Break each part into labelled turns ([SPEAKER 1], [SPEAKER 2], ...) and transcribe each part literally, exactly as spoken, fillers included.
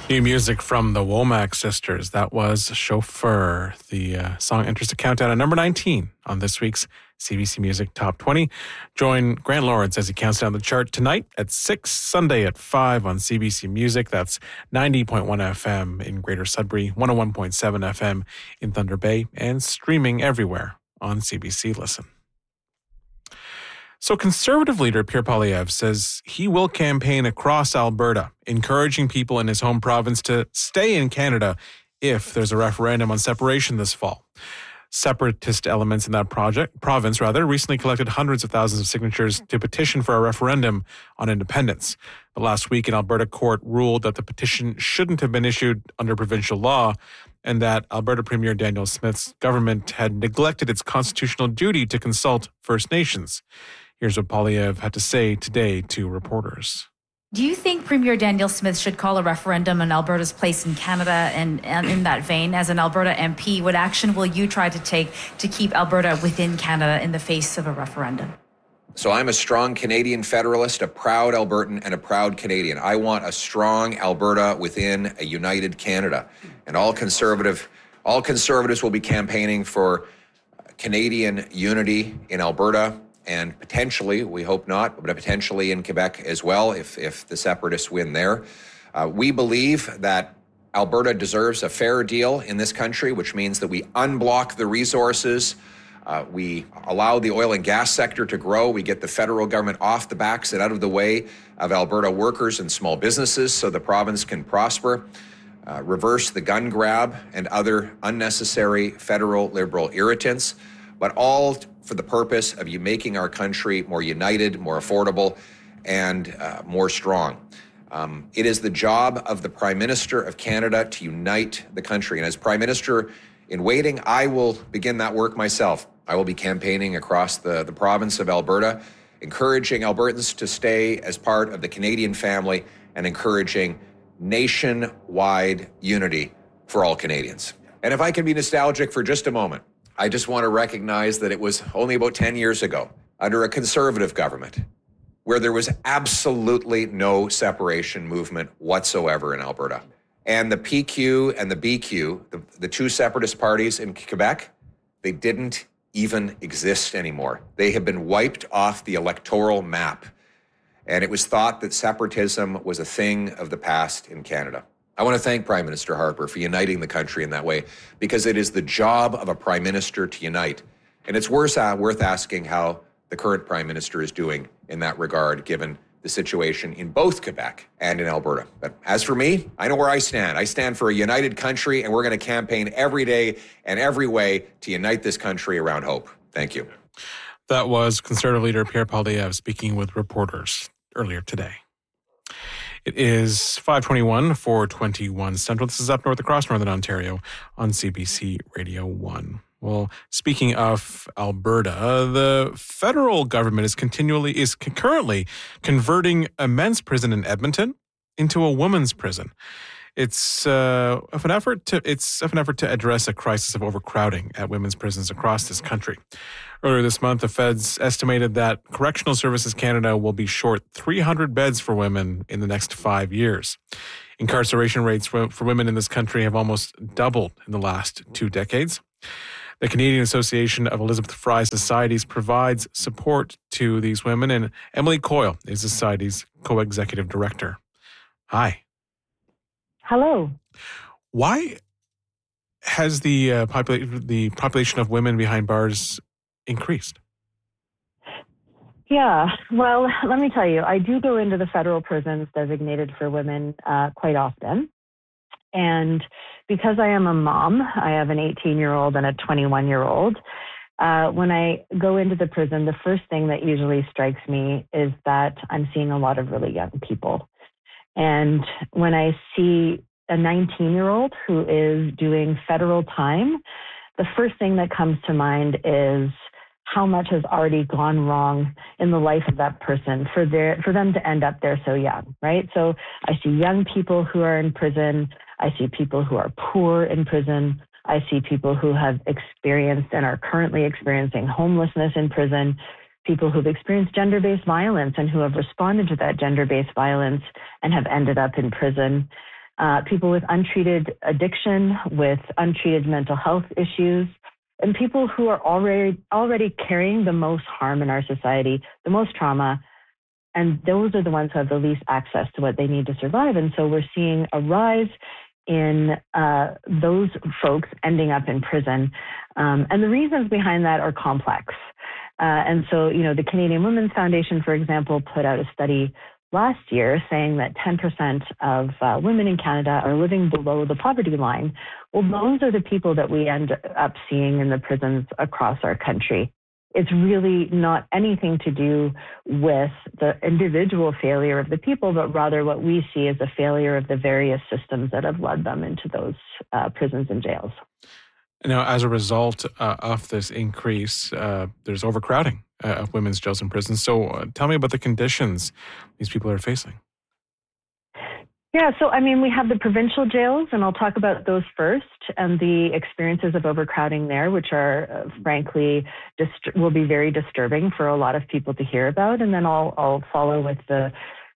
[SPEAKER 1] New music from the Womack sisters. That was Chauffeur. The uh, song enters the countdown at number nineteen on this week's C B C Music Top twenty. Join Grant Lawrence as he counts down the chart tonight at six, Sunday at five on C B C Music. That's ninety point one F M in Greater Sudbury, one oh one point seven F M in Thunder Bay, and streaming everywhere on C B C Listen. So Conservative leader Pierre Poilievre says he will campaign across Alberta, encouraging people in his home province to stay in Canada if there's a referendum on separation this fall. Separatist elements in that project province rather recently collected hundreds of thousands of signatures to petition for a referendum on independence. But last week, an Alberta court ruled that the petition shouldn't have been issued under provincial law and that Alberta Premier Danielle Smith's government had neglected its constitutional duty to consult First Nations. Here's what Poilievre had to say today to reporters.
[SPEAKER 2] Do you think Premier Danielle Smith should call a referendum on Alberta's place in Canada? And, and in that vein, as an Alberta M P, what action will you try to take to keep Alberta within Canada in the face of a referendum?
[SPEAKER 3] So I'm a strong Canadian federalist, a proud Albertan, and a proud Canadian. I want a strong Alberta within a united Canada. And all conservative, all conservatives will be campaigning for Canadian unity in Alberta, and potentially, we hope not, but potentially in Quebec as well, if, if the separatists win there. Uh, we believe that Alberta deserves a fair deal in this country, which means that we unblock the resources, uh, we allow the oil and gas sector to grow, we get the federal government off the backs and out of the way of Alberta workers and small businesses so the province can prosper, uh, reverse the gun grab and other unnecessary federal liberal irritants, but all for the purpose of you making our country more united, more affordable, and uh, more strong. Um, it is the job of the Prime Minister of Canada to unite the country. And as Prime Minister in waiting, I will begin that work myself. I will be campaigning across the, the province of Alberta, encouraging Albertans to stay as part of the Canadian family and encouraging nationwide unity for all Canadians. And if I can be nostalgic for just a moment, I just want to recognize that it was only about ten years ago, under a Conservative government, where there was absolutely no separation movement whatsoever in Alberta. And the P Q and the B Q, the, the two separatist parties in Quebec, they didn't even exist anymore. They have been wiped off the electoral map. And it was thought that separatism was a thing of the past in Canada. I want to thank Prime Minister Harper for uniting the country in that way, because it is the job of a Prime Minister to unite. And it's worth, uh, worth asking how the current Prime Minister is doing in that regard, given the situation in both Quebec and in Alberta. But as for me, I know where I stand. I stand for a united country, and we're going to campaign every day and every way to unite this country around hope. Thank you.
[SPEAKER 1] That was Conservative leader Pierre Poilievre speaking with reporters earlier today. It is five twenty-one, four twenty-one Central. This is Up North across Northern Ontario on C B C Radio one. Well, speaking of Alberta, the federal government is continually is currently converting a men's prison in Edmonton into a women's prison. It's uh, of an effort to it's of an effort to address a crisis of overcrowding at women's prisons across this country. Earlier this month, the feds estimated that Correctional Services Canada will be short three hundred beds for women in the next five years. Incarceration rates for, for women in this country have almost doubled in the last two decades. The Canadian Association of Elizabeth Fry Societies provides support to these women, and Emily Coyle is the society's co-executive director. Hi.
[SPEAKER 4] Hello.
[SPEAKER 1] Why has the uh, popula- the population of women behind bars increased?
[SPEAKER 4] Yeah, well, let me tell you, I do go into the federal prisons designated for women uh, quite often. And because I am a mom, I have an eighteen-year-old and a twenty-one-year-old. Uh, when I go into the prison, the first thing that usually strikes me is that I'm seeing a lot of really young people. And when I see a nineteen-year-old who is doing federal time, the first thing that comes to mind is how much has already gone wrong in the life of that person for their for them to end up there so young, right? So I see young people who are in prison. I see people who are poor in prison. I see people who have experienced and are currently experiencing homelessness in prison, people who've experienced gender-based violence and who have responded to that gender-based violence and have ended up in prison. uh, people with untreated addiction, with untreated mental health issues, and people who are already already carrying the most harm in our society, the most trauma. And those are the ones who have the least access to what they need to survive. And so we're seeing a rise in uh, those folks ending up in prison. Um, and the reasons behind that are complex. Uh, and so, you know, the Canadian Women's Foundation, for example, put out a study last year saying that ten percent of uh, women in Canada are living below the poverty line. Well, those are the people that we end up seeing in the prisons across our country. It's really not anything to do with the individual failure of the people, but rather what we see as a failure of the various systems that have led them into those uh, prisons and jails.
[SPEAKER 1] Now, as a result uh, of this increase, uh, there's overcrowding uh, of women's jails and prisons. So uh, tell me about the conditions these people are facing.
[SPEAKER 4] Yeah, so I mean, we have the provincial jails, and I'll talk about those first, and the experiences of overcrowding there, which are uh, frankly dist- will be very disturbing for a lot of people to hear about. And then I'll I'll follow with the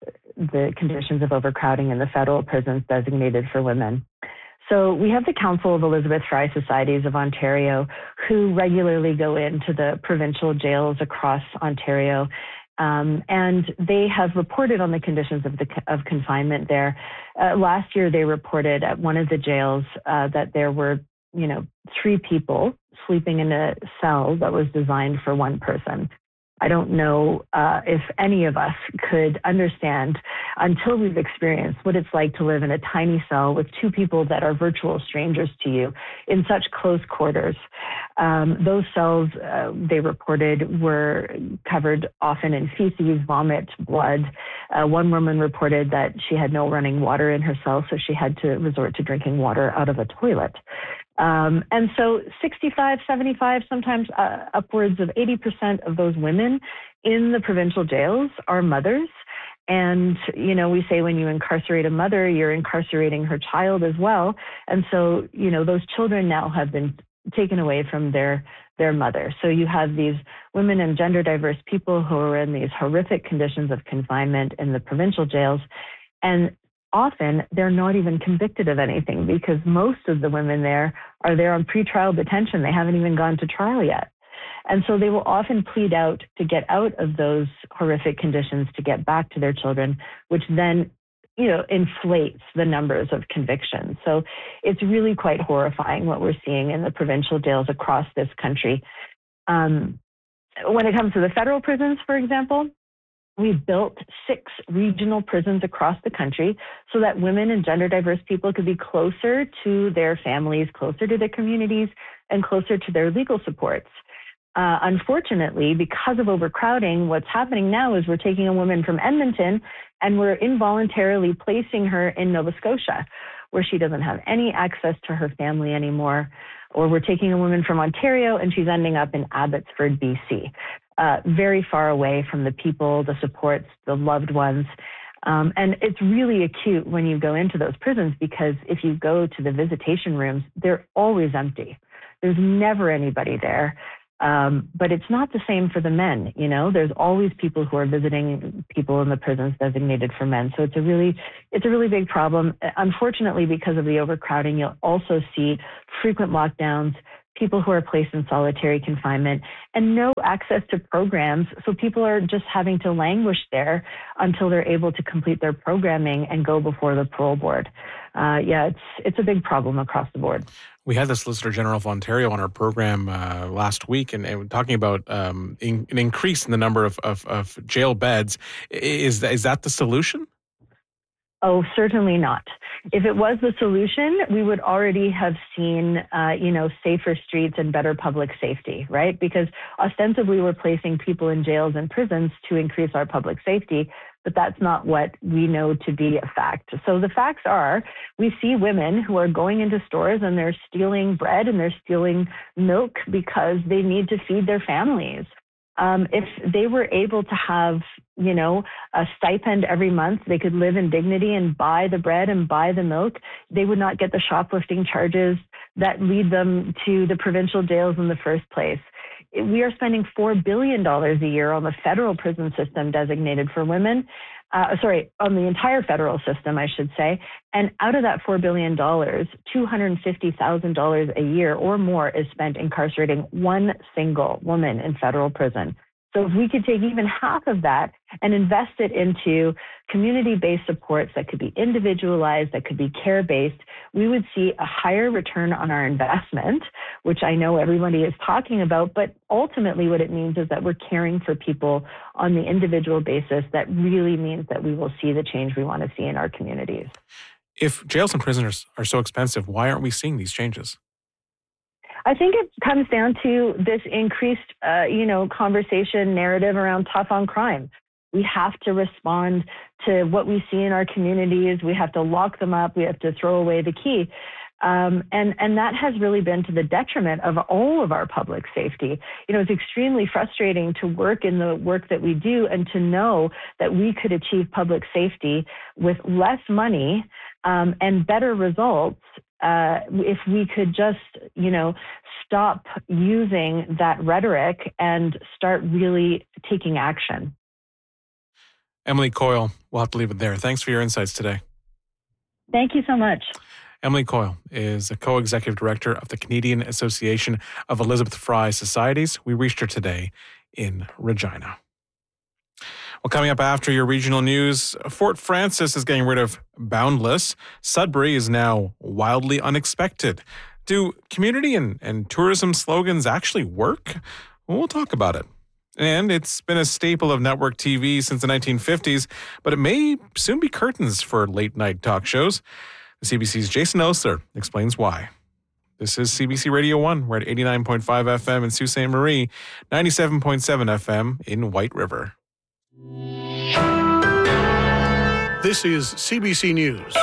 [SPEAKER 4] the conditions of overcrowding in the federal prisons designated for women. So we have the Council of Elizabeth Fry Societies of Ontario, who regularly go into the provincial jails across Ontario. Um, and they have reported on the conditions of the of confinement there. Uh, last year, they reported at one of the jails uh, that there were, you know, three people sleeping in a cell that was designed for one person. I don't know uh, if any of us could understand until we've experienced what it's like to live in a tiny cell with two people that are virtual strangers to you in such close quarters. Um, those cells, uh, they reported, were covered often in feces, vomit, blood. Uh, one woman reported that she had no running water in her cell, so she had to resort to drinking water out of a toilet. Um, and so sixty-five, seventy-five, sometimes uh, upwards of eighty percent of those women in the provincial jails are mothers. And, you know, we say when you incarcerate a mother, you're incarcerating her child as well. And so, you know, those children now have been taken away from their their mother. So you have these women and gender diverse people who are in these horrific conditions of confinement in the provincial jails. And often they're not even convicted of anything because most of the women there are there on pretrial detention. They haven't even gone to trial yet. And so they will often plead out to get out of those horrific conditions to get back to their children, which then, you know, inflates the numbers of convictions. So it's really quite horrifying what we're seeing in the provincial jails across this country. Um, when it comes to the federal prisons, for example, we've built six regional prisons across the country so that women and gender diverse people could be closer to their families, closer to their communities, and closer to their legal supports. Uh, unfortunately, because of overcrowding, what's happening now is we're taking a woman from Edmonton and we're involuntarily placing her in Nova Scotia, where she doesn't have any access to her family anymore. Or we're taking a woman from Ontario and she's ending up in Abbotsford, B C, uh, very far away from the people, the supports, the loved ones. Um, and it's really acute when you go into those prisons because if you go to the visitation rooms, they're always empty. There's never anybody there. Um, but it's not the same for the men, you know, there's always people who are visiting people in the prisons designated for men. So it's a really, it's a really big problem. Unfortunately, because of the overcrowding, you'll also see frequent lockdowns, people who are placed in solitary confinement, and no access to programs. So people are just having to languish there until they're able to complete their programming and go before the parole board. Uh, yeah, it's it's a big problem across the board.
[SPEAKER 1] We had the Solicitor General of Ontario on our program uh, last week, and, and talking about um, in, an increase in the number of, of, of jail beds. Is that, is that the solution?
[SPEAKER 4] Oh, certainly not. If it was the solution, we would already have seen, uh, you know, safer streets and better public safety, right? Because ostensibly we're placing people in jails and prisons to increase our public safety, but that's not what we know to be a fact. So the facts are, we see women who are going into stores and they're stealing bread and they're stealing milk because they need to feed their families. Um, if they were able to have, you know, a stipend every month, they could live in dignity and buy the bread and buy the milk, they would not get the shoplifting charges that lead them to the provincial jails in the first place. We are spending four billion dollars a year on the federal prison system designated for women. Uh, sorry, on the entire federal system, I should say. And out of that four billion dollars, two hundred fifty thousand dollars a year or more is spent incarcerating one single woman in federal prison. So if we could take even half of that and invest it into community-based supports that could be individualized, that could be care-based, we would see a higher return on our investment, which I know everybody is talking about. But ultimately what it means is that we're caring for people on the individual basis. That really means that we will see the change we want to see in our communities.
[SPEAKER 1] If jails and prisons are so expensive, why aren't we seeing these changes?
[SPEAKER 4] I think it comes down to this increased, uh, you know, conversation narrative around tough on crime. We have to respond to what we see in our communities. We have to lock them up. We have to throw away the key. Um, and, and that has really been to the detriment of all of our public safety. You know, it's extremely frustrating to work in the work that we do and to know that we could achieve public safety with less money um, and better results Uh, if we could just, you know, stop using that rhetoric and start really taking action.
[SPEAKER 1] Emily Coyle, we'll have to leave it there. Thanks for your insights today.
[SPEAKER 4] Thank you so much.
[SPEAKER 1] Emily Coyle is a co-executive director of the Canadian Association of Elizabeth Fry Societies. We reached her today in Regina. Well, coming up after your regional news, Fort Frances is getting rid of Boundless. Sudbury is now wildly unexpected. Do community and, and tourism slogans actually work? Well, we'll talk about it. And it's been a staple of network T V since the nineteen fifties, but it may soon be curtains for late-night talk shows. The C B C's Jason Osler explains why. This is C B C Radio one. We're at eighty-nine point five F M in Sault Ste. Marie, ninety-seven point seven F M in White River.
[SPEAKER 5] This is C B C News.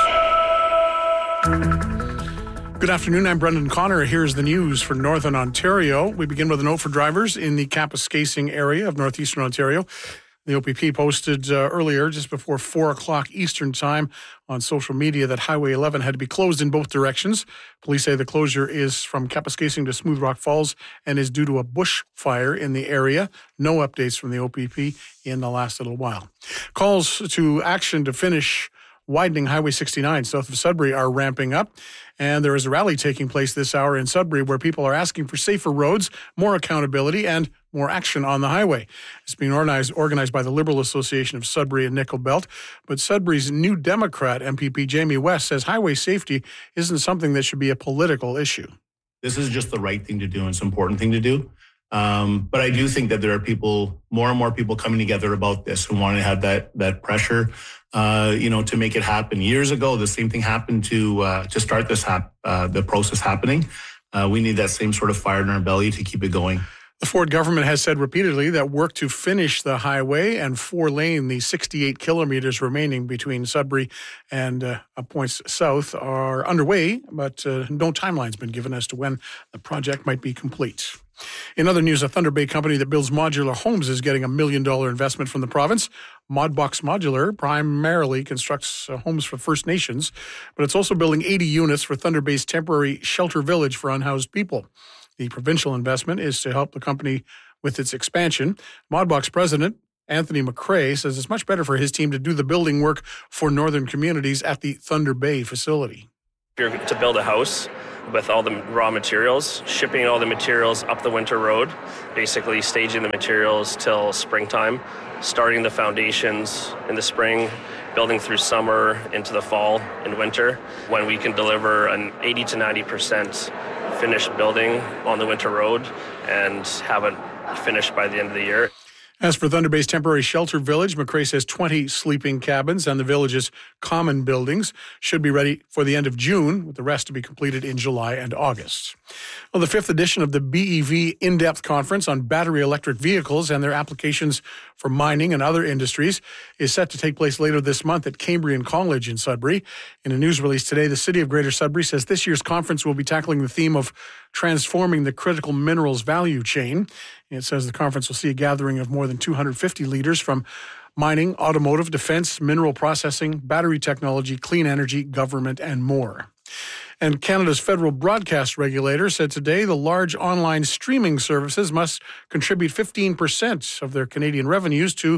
[SPEAKER 5] Good afternoon, I'm Brendan Connor. Here's the news for Northern Ontario. We begin with a note for drivers in the Kapuskasing area of northeastern Ontario. The O P P posted uh, earlier, just before four o'clock Eastern Time on social media, that Highway eleven had to be closed in both directions. Police say the closure is from Kapuskasing to Smooth Rock Falls and is due to a bushfire in the area. No updates from the O P P in the last little while. Calls to action to finish widening Highway sixty-nine south of Sudbury are ramping up. And there is a rally taking place this hour in Sudbury where people are asking for safer roads, more accountability, and more action on the highway. It's being organized, organized by the Liberal Association of Sudbury and Nickel Belt. But Sudbury's New Democrat M P P Jamie West says highway safety isn't something that should be a political issue.
[SPEAKER 6] This is just the right thing to do, and it's an important thing to do. Um, but I do think that there are people, more and more people coming together about this and wanting to have that that pressure, uh, you know, to make it happen. Years ago, the same thing happened to uh, to start this hap- uh, the process happening. Uh, we need that same sort of fire in our belly to keep it going.
[SPEAKER 5] The Ford government has said repeatedly that work to finish the highway and four-lane, the sixty-eight kilometers remaining between Sudbury and uh, points south, are underway, but uh, no timeline's been given as to when the project might be complete. In other news, a Thunder Bay company that builds modular homes is getting a million dollar investment from the province. Modbox Modular primarily constructs uh, homes for First Nations, but it's also building eighty units for Thunder Bay's temporary shelter village for unhoused people. The provincial investment is to help the company with its expansion. Modbox president Anthony McRae says it's much better for his team to do the building work for northern communities at the Thunder Bay facility.
[SPEAKER 7] If you're to build a house with all the raw materials, shipping all the materials up the winter road, basically staging the materials till springtime, starting the foundations in the spring, building through summer into the fall and winter, when we can deliver an eighty to ninety percent finished building on the winter road and have it finished by the end of the year.
[SPEAKER 5] As for Thunder Bay's temporary shelter village, McRae says twenty sleeping cabins and the village's common buildings should be ready for the end of June, with the rest to be completed in July and August. Well, the fifth edition of the B E V In-Depth Conference on Battery Electric Vehicles and their applications for mining and other industries is set to take place later this month at Cambrian College in Sudbury. In a news release today, the City of Greater Sudbury says this year's conference will be tackling the theme of transforming the critical minerals value chain. It says the conference will see a gathering of more than two hundred fifty leaders from mining, automotive, defense, mineral processing, battery technology, clean energy, government, and more. And Canada's federal broadcast regulator said today the large online streaming services must contribute fifteen percent of their Canadian revenues to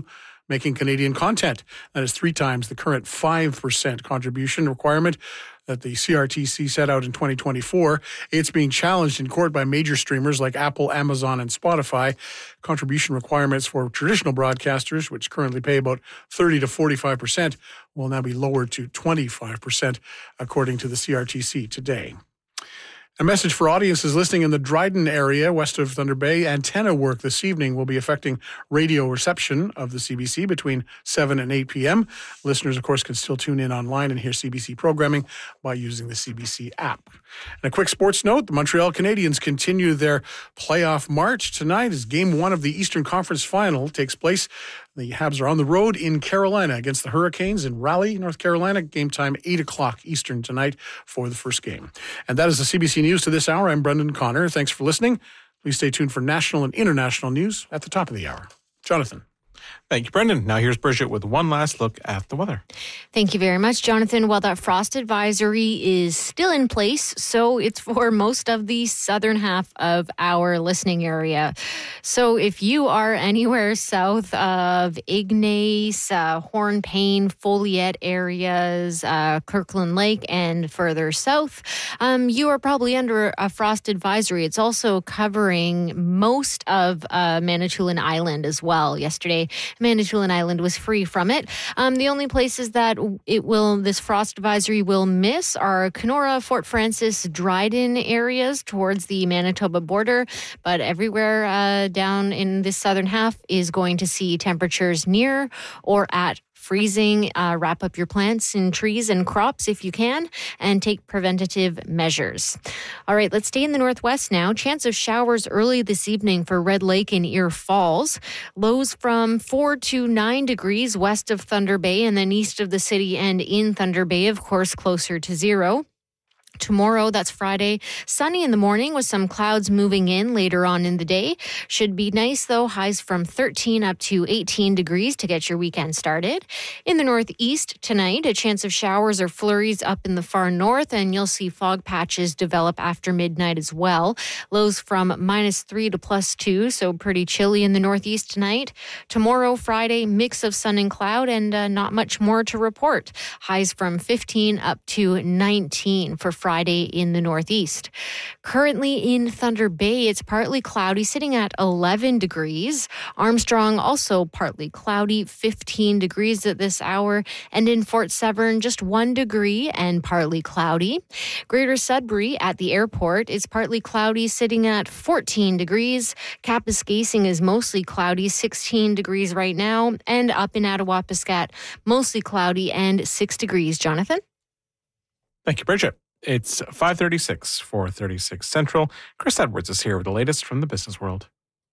[SPEAKER 5] making Canadian content. That is three times the current five percent contribution requirement that the C R T C set out in twenty twenty-four. It's being challenged in court by major streamers like Apple, Amazon, and Spotify. Contribution requirements for traditional broadcasters, which currently pay about thirty to forty-five percent, will now be lowered to twenty-five percent, according to the C R T C today. A message for audiences listening in the Dryden area west of Thunder Bay. Antenna work this evening will be affecting radio reception of the C B C between seven and eight p.m. Listeners, of course, can still tune in online and hear C B C programming by using the C B C app. And a quick sports note, the Montreal Canadiens continue their playoff march. Tonight as game one of the Eastern Conference Final takes place. The Habs are on the road in Carolina against the Hurricanes in Raleigh, North Carolina. Game time, eight o'clock Eastern tonight for the first game. And that is the C B C News to this hour. I'm Brendan Connor. Thanks for listening. Please stay tuned for national and international news at the top of the hour. Jonathan.
[SPEAKER 1] Thank you, Brendan. Now here's Bridget with one last look at the weather.
[SPEAKER 8] Thank you very much, Jonathan. Well, that frost advisory is still in place, so it's for most of the southern half of our listening area. So if you are anywhere south of Ignace, uh, Hornpain, Folliet areas, uh, Kirkland Lake, and further south, um, you are probably under a frost advisory. It's also covering most of uh, Manitoulin Island as well. Yesterday, Manitoulin Island was free from it. Um, the only places that it will, this frost advisory will miss are Kenora, Fort Francis, Dryden areas towards the Manitoba border. But everywhere uh, down in this southern half is going to see temperatures near or at freezing. Uh, wrap up your plants and trees and crops if you can, and take preventative measures. All right, let's stay in the northwest now. Chance of showers early this evening for Red Lake and Ear Falls. Lows from four to nine degrees west of Thunder Bay, and then east of the city and in Thunder Bay, of course, closer to zero. Tomorrow, that's Friday, sunny in the morning with some clouds moving in later on in the day. Should be nice, though. Highs from thirteen up to eighteen degrees to get your weekend started. In the northeast tonight, a chance of showers or flurries up in the far north, and you'll see fog patches develop after midnight as well. Lows from minus three to plus two, so pretty chilly in the northeast tonight. Tomorrow, Friday, mix of sun and cloud, and uh, not much more to report. Highs from fifteen up to nineteen for Friday in the northeast. Currently in Thunder Bay, it's partly cloudy, sitting at eleven degrees. Armstrong also partly cloudy, fifteen degrees at this hour. And in Fort Severn, just one degree and partly cloudy. Greater Sudbury at the airport is partly cloudy, sitting at fourteen degrees. Kapuskasing is mostly cloudy, sixteen degrees right now. And up in Attawapiskat, mostly cloudy and six degrees. Jonathan?
[SPEAKER 1] Thank you, Bridget. It's five thirty-six, four thirty-six Central. Chris Edwards is here with the latest from the business world.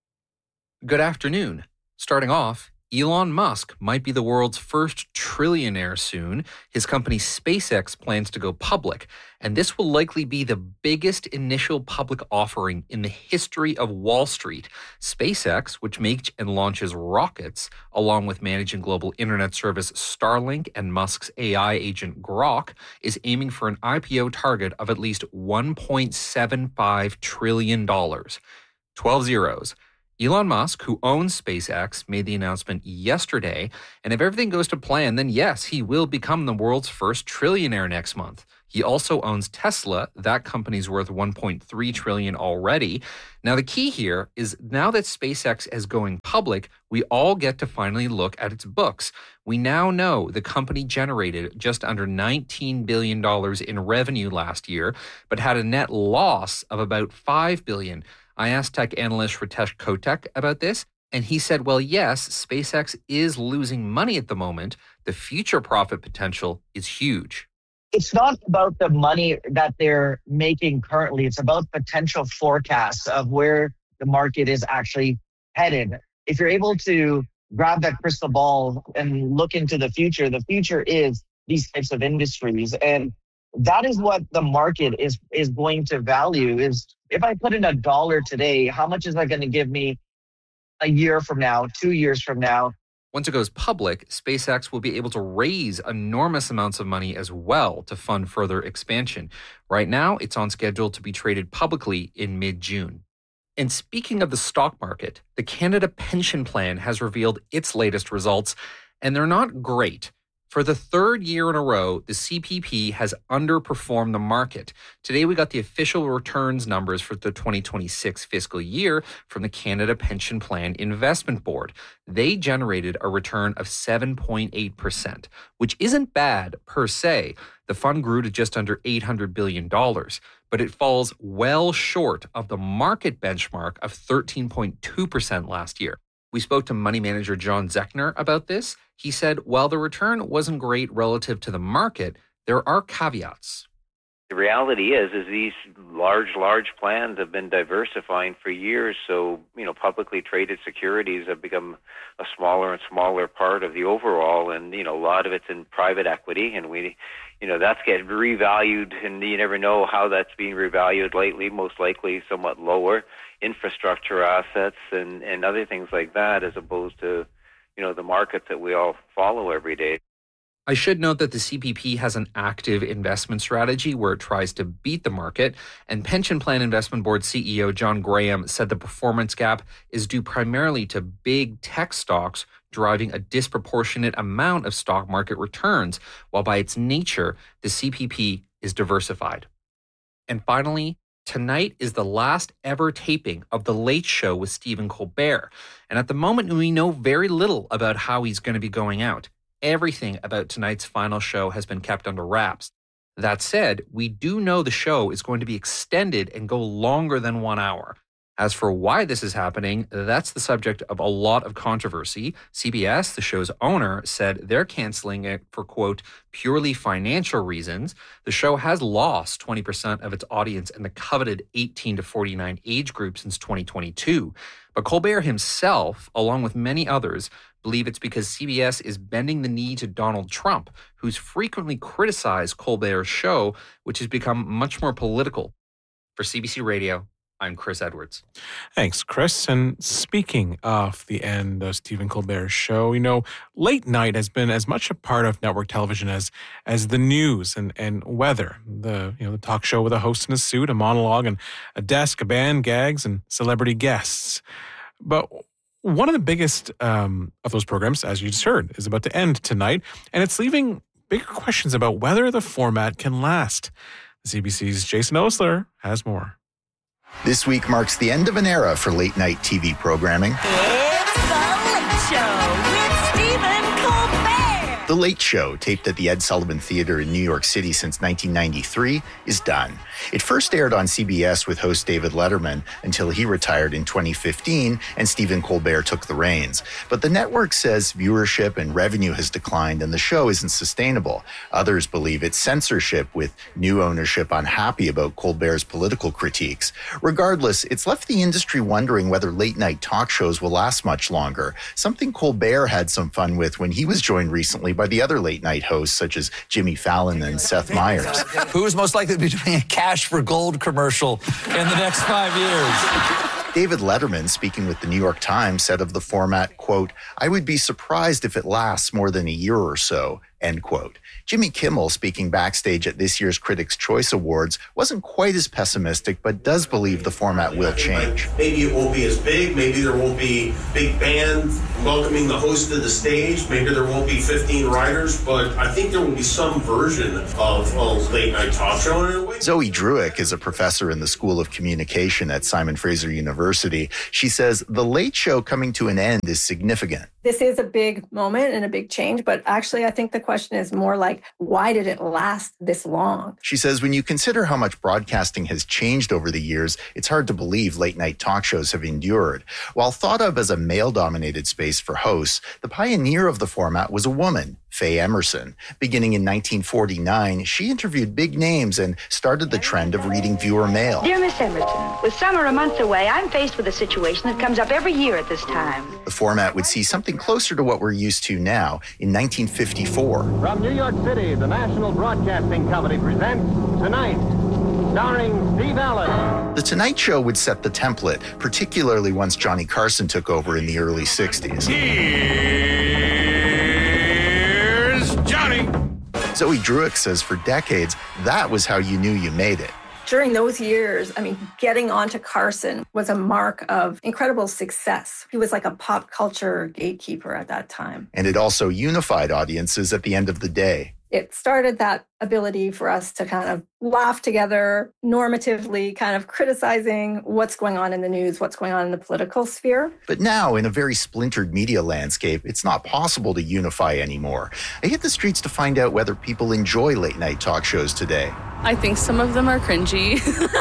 [SPEAKER 9] Good afternoon. Starting off, Elon Musk might be the world's first trillionaire soon. His company SpaceX plans to go public, and this will likely be the biggest initial public offering in the history of Wall Street. SpaceX, which makes and launches rockets, along with managing global internet service Starlink and Musk's A I agent Grok, is aiming for an I P O target of at least one point seven five trillion dollars. twelve zeros. Elon Musk, who owns SpaceX, made the announcement yesterday, and if everything goes to plan, then yes, he will become the world's first trillionaire next month. He also owns Tesla. That company's worth one point three trillion dollars already. Now, the key here is now that SpaceX is going public, we all get to finally look at its books. We now know the company generated just under nineteen billion dollars in revenue last year, but had a net loss of about five billion dollars. I asked tech analyst Ritesh Kotek about this, and he said, well, yes, SpaceX is losing money at the moment. The future profit potential is huge.
[SPEAKER 10] It's not about the money that they're making currently. It's about potential forecasts of where the market is actually headed. If you're able to grab that crystal ball and look into the future, the future is these types of industries. And that is what the market is is going to value. Is if I put in a dollar today, how much is that going to give me a year from now, two years from now?
[SPEAKER 9] Once it goes public, SpaceX will be able to raise enormous amounts of money as well to fund further expansion. Right now, it's on schedule to be traded publicly in mid-June. And speaking of the stock market, the Canada Pension Plan has revealed its latest results, and they're not great. For the third year in a row, the C P P has underperformed the market. Today, we got the official returns numbers for the twenty twenty-six fiscal year from the Canada Pension Plan Investment Board. They generated a return of seven point eight percent, which isn't bad per se. The fund grew to just under eight hundred billion dollars, but it falls well short of the market benchmark of thirteen point two percent last year. We spoke to money manager John Zechner about this. He said, while the return wasn't great relative to the market, there are caveats.
[SPEAKER 11] The reality is, is these large, large plans have been diversifying for years. So, you know, publicly traded securities have become a smaller and smaller part of the overall. And, you know, a lot of it's in private equity. And we, you know, that's getting revalued. And you never know how that's being revalued lately, most likely somewhat lower. Infrastructure assets and, and other things like that, as opposed to, you know, the markets that we all follow every day.
[SPEAKER 9] I should note that the C P P has an active investment strategy where it tries to beat the market, and Pension Plan Investment Board C E O John Graham said the performance gap is due primarily to big tech stocks driving a disproportionate amount of stock market returns, while by its nature, the C P P is diversified. And finally, tonight is the last ever taping of The Late Show with Stephen Colbert. And at the moment, we know very little about how he's going to be going out. Everything about tonight's final show has been kept under wraps. That said, we do know the show is going to be extended and go longer than one hour. As for why this is happening, that's the subject of a lot of controversy. C B S, the show's owner, said they're canceling it for, quote, purely financial reasons. The show has lost twenty percent of its audience in the coveted eighteen to forty-nine age group since twenty twenty-two. But Colbert himself, along with many others, believe it's because C B S is bending the knee to Donald Trump, who's frequently criticized Colbert's show, which has become much more political. For C B C Radio, I'm Chris Edwards.
[SPEAKER 1] Thanks, Chris. And speaking of the end of Stephen Colbert's show, you know, late night has been as much a part of network television as as the news and, and weather. The you know the talk show with a host in a suit, a monologue, and a desk, a band, gags, and celebrity guests. But one of the biggest um, of those programs, as you just heard, is about to end tonight, and it's leaving bigger questions about whether the format can last. The C B C's Jason Osler has more.
[SPEAKER 12] This week marks the end of an era for late-night T V programming.
[SPEAKER 13] It's The Late Show with Stephen Colbert.
[SPEAKER 12] The Late Show, taped at the Ed Sullivan Theatre in New York City since nineteen ninety-three, is done. It first aired on C B S with host David Letterman until he retired in twenty fifteen and Stephen Colbert took the reins. But the network says viewership and revenue has declined and the show isn't sustainable. Others believe it's censorship, with new ownership unhappy about Colbert's political critiques. Regardless, it's left the industry wondering whether late-night talk shows will last much longer, something Colbert had some fun with when he was joined recently by the other late-night hosts such as Jimmy Fallon and Seth Meyers.
[SPEAKER 14] Who's most likely to be doing a cash for gold commercial in the next five years?
[SPEAKER 12] David Letterman, speaking with the New York Times, said of the format, quote, "I would be surprised if it lasts more than a year or so," end quote. Jimmy Kimmel, speaking backstage at this year's Critics' Choice Awards, wasn't quite as pessimistic, but does believe the format will change.
[SPEAKER 15] Maybe it won't be as big. Maybe there won't be big band welcoming the host to the stage. Maybe there won't be fifteen writers, but I think there will be some version of a late-night talk show. In a way.
[SPEAKER 12] Zoe Druick is a professor in the School of Communication at Simon Fraser University. She says the Late Show coming to an end is significant.
[SPEAKER 16] This is a big moment and a big change, but actually I think the question is more like, why did it last this long?
[SPEAKER 12] She says when you consider how much broadcasting has changed over the years, it's hard to believe late-night talk shows have endured. While thought of as a male-dominated space for hosts, the pioneer of the format was a woman, Faye Emerson. Beginning in nineteen forty-nine, she interviewed big names and started the trend of reading viewer mail.
[SPEAKER 17] Dear Miss Emerson, with summer a month away, I'm faced with a situation that comes up every year at this time.
[SPEAKER 12] The format would see something closer to what we're used to now in nineteen fifty-four.
[SPEAKER 18] From New York City, the National Broadcasting Company presents Tonight, starring Steve Allen.
[SPEAKER 12] The Tonight Show would set the template, particularly once Johnny Carson took over in the early sixties.
[SPEAKER 15] Here's Johnny.
[SPEAKER 12] Zoe Druick says for decades, that was how you knew you made it.
[SPEAKER 16] During those years, I mean, getting onto Carson was a mark of incredible success. He was like a pop culture gatekeeper at that time.
[SPEAKER 12] And it also unified audiences at the end of the day.
[SPEAKER 16] It started that ability for us to kind of laugh together, normatively kind of criticizing what's going on in the news, what's going on in the political sphere.
[SPEAKER 12] But now, in a very splintered media landscape, it's not possible to unify anymore. I hit the streets to find out whether people enjoy late night talk shows today.
[SPEAKER 19] I think some of them are cringy,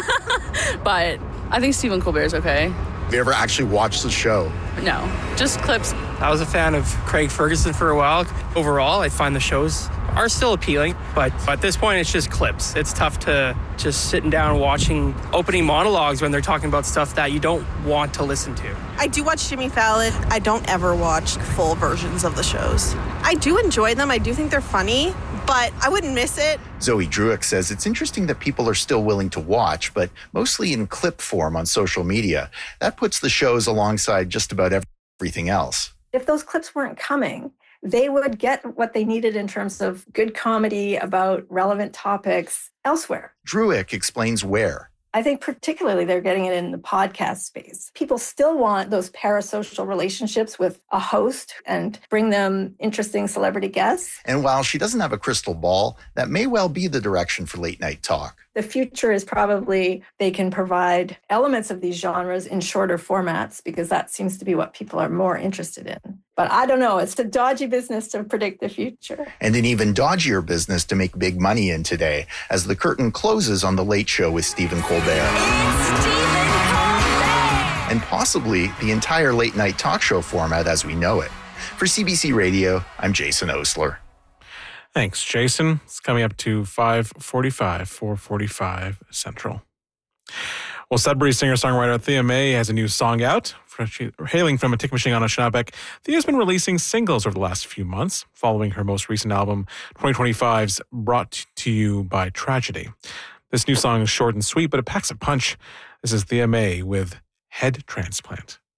[SPEAKER 19] but I think Stephen Colbert's okay.
[SPEAKER 12] Have you ever actually watched the show?
[SPEAKER 19] No, just clips.
[SPEAKER 20] I was a fan of Craig Ferguson for a while. Overall, I find the shows are still appealing, but at this point, it's just clips. It's tough to just sitting down watching opening monologues when they're talking about stuff that you don't want to listen to.
[SPEAKER 21] I do watch Jimmy Fallon. I don't ever watch full versions of the shows. I do enjoy them. I do think they're funny, but I wouldn't miss it.
[SPEAKER 12] Zoe Druick says it's interesting that people are still willing to watch, but mostly in clip form on social media. That puts the shows alongside just about everything else.
[SPEAKER 16] If those clips weren't coming, they would get what they needed in terms of good comedy about relevant topics elsewhere.
[SPEAKER 12] Druick explains where.
[SPEAKER 16] I think particularly they're getting it in the podcast space. People still want those parasocial relationships with a host and bring them interesting celebrity guests.
[SPEAKER 12] And while she doesn't have a crystal ball, that may well be the direction for late night talk.
[SPEAKER 16] The future is probably they can provide elements of these genres in shorter formats because that seems to be what people are more interested in. But I don't know. It's a dodgy business to predict the future.
[SPEAKER 12] And an even dodgier business to make big money in today as the curtain closes on The Late Show with Stephen Colbert.
[SPEAKER 13] It's Stephen Colbert.
[SPEAKER 12] And possibly the entire late night talk show format as we know it. For C B C Radio, I'm Jason Osler.
[SPEAKER 1] Thanks, Jason. It's coming up to five forty-five, four forty-five Central. Well, Sudbury singer-songwriter Thea May has a new song out. She, hailing from Atikameksheng on Anishinaabe, Thea's been releasing singles over the last few months, following her most recent album, twenty twenty-five's Brought to You by Tragedy. This new song is short and sweet, but it packs a punch. This is Thea May with Head Transplant.